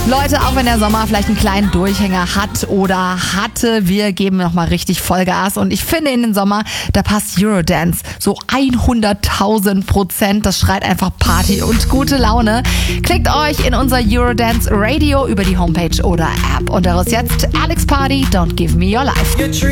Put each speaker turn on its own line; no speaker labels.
Leute, auch wenn der Sommer vielleicht einen kleinen Durchhänger hat oder hatte, wir geben nochmal richtig Vollgas. Und ich finde, in den Sommer, da passt Eurodance so 100.000%. Das schreit einfach Party und gute Laune. Klickt euch in unser Eurodance Radio über die Homepage oder App. Und daraus jetzt Alex Party, Don't Give Me Your Life.